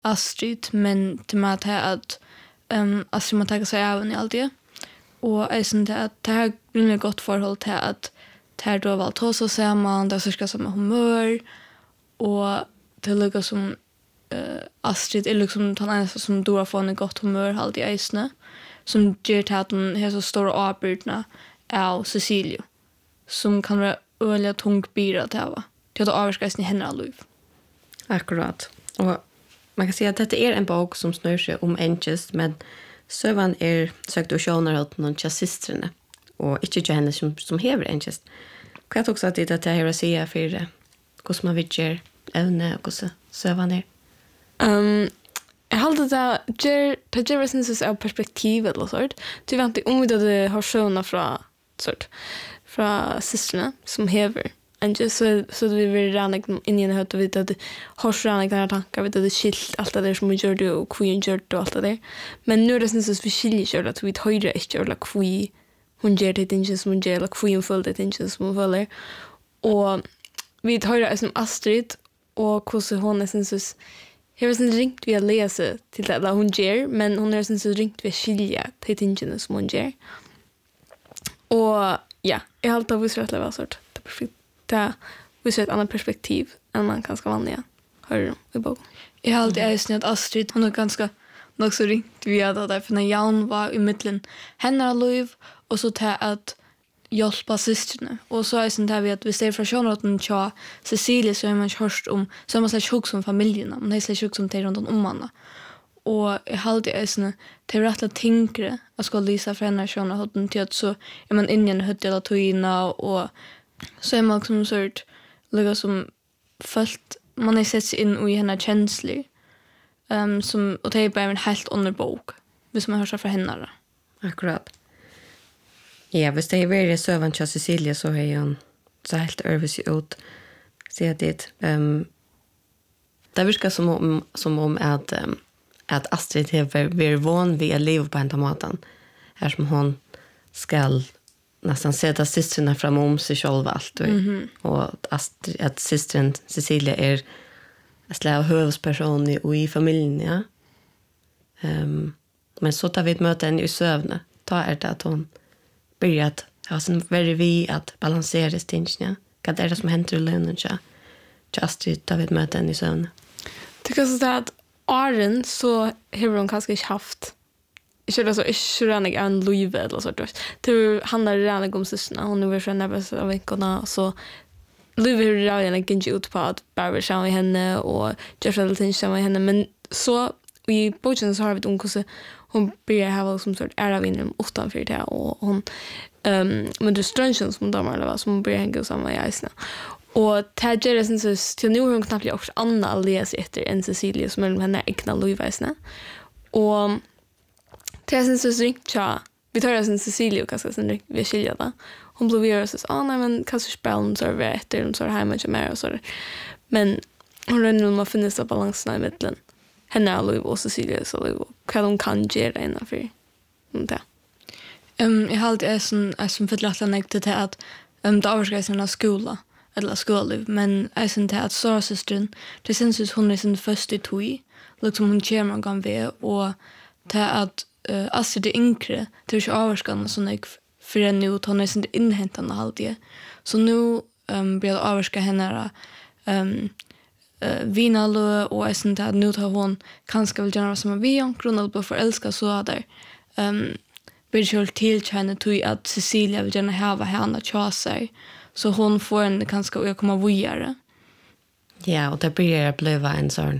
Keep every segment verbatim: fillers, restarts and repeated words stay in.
Astrid, men till mig att att um, Astrid man tar sig av henne alltid. Och jag syns att det här blir ett gott förhåll till att det här då var ta så samman, det ska samma humör och det lukar som uh, Astrid är liksom den enda som då får en gott humör alltid i isne som gör till att hon har så stora avbrytna av Cecilia som kan vara öliga tungt bira till att till att avvarska i henne liv. Akkurat. Och man kan säga att detta är en bok som snör sig om enkest, men sövan är sökt och sjönar åt någon tjassistrarna och inte till henne som, som hever enkest. Kan jag också att det är att säga för hur man vill ävne och hur sövan är? Um, jag hade det ger det ger sensus av perspektiv eller sort. Du vet inte om det har sjöna från sort från systrarna som hever. And just så så vi vill rana in i en hött och vet att har rana några tankar vet att det skilt allt det där som vi gör det och queen gör det och allt det där. Men nu är det sen så vi skiljer att vi höjder inte eller queen hon gör det inte som hon gör eller queen föll det inte som hon föll. Och vi höjder som Astrid och hur hon är sen så jag vet inte ringt vi läsa till att hon gör men hon är sen så ringt vi skilja det inte som hon gör. Och ja, jag har alltid visat det var sort. Det är perfekt. Det visar ett annat perspektiv än man ganska vanliga hör i boken. Jag har alltid ägst att Astrid, hon är ganska nog så ringt vi hade där för när Jan var i mitten henne liv och så till att hjälpa systrarna. Och så är det sånt här vi att vi ser från Sjönaroten till Cecilia så är man hörst om så är man slags hugg som familjerna men det är slags hugg som till runt om manna. Och jag har alltid ägst till rätt att tänka att ska lysa för henne Sjönaroten till att så är man inne i en hött eller toina och så är man liksom sort lika som följt man är sett sig in i hennes känslor um, som och det är bara en helt under bok hvis man hör sig från henne. Akkurat. Ja, hvis det är väldigt sövan till Cecilia så är hon så helt övrigt ut se det um, det verkar som om som om att um, att Astrid har varit van vid att leva på en tomaten här som hon skall nästan sätta systrarna fram om sig själv allt och, mm-hmm. och att, att systern Cecilia är en slags huvudperson i, i familjen ja. Um, men så tar vi ett möte henne i sövna då är det att hon börjar att ha sin väldigt vi att balansera stingen ja. Vad är det som händer i lönen ja? Just tar vi ett möte henne i sövna tycker så att Aren så har hon kanske inte haft inte det så inte redan en Louise eller så där. Det handlar redan om systrarna. Hon är för nervös av veckorna så Louise är redan inte ut på att bara känna med henne och göra lite ting med henne men så i boken så har vi hon så hon börjar ha som sort ära vinner utanför det och hon ehm men det strängen som de eller vad som börjar hänga samman i isna. Och det gör det sen så till nu har hon knappt också Anna Alias efter en Cecilia som är henne egna Louise och det är sen så ringt ja vi tar sen Cecilia och kanske sen ringt vi skiljer det hon blev ju så ah nej men kanske spelen så över efter och så här mycket mer och så men hon rör nog man finner så balansen i mitten henne och Louise och Cecilia så Louise kan hon kan göra innanför det um jag har alltid sån är som för att lägga till att um det avskärs i skola eller skolliv men är sen till att Sara systern det syns hon är sin första toj liksom hon kör man kan vi och till att uh, Astrid är yngre till att avvarskan så när för en nu hon är sin inhämtande alltid så nu um, blir det avvarska henne um, uh, vinalö och är sen till att nu tar hon kanske vill göra som vi om grund av förälska så där um, blir det till henne till att Cecilia vill gärna ha henne att köra sig så hon får en kanske att komma vidare. Ja, och det blir att bli en sån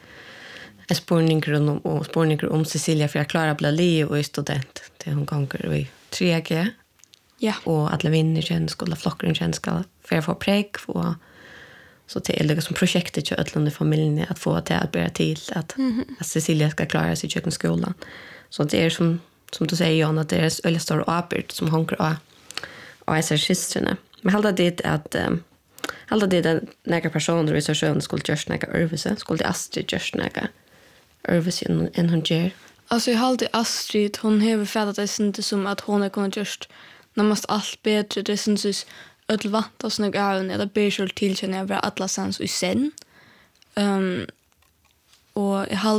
en spårning om och spårning om Cecilia för att klara bli liv och student till hon konkur i tre G. Ja. Och att vinner sen skola flockren sen ska för få präg och så till det som projektet till Ötlande familjen att få det att bära till att, mm-hmm. att Cecilia ska klara sig i köksskolan. Så det är som som du säger Jan att det är väldigt stor arbete som hanker av och är så systrarna. Men halda det att um, halda det att några personer i så sjön skulle göra några övelse skulle Astrid göra några övelse än hon gör. Alltså jag halda Astrid hon har fattat det inte som att hon har kunnat göra närmast allt bättre det syns öll vant och snöga även eller bättre tillkänna över alla sans och sen um, og jeg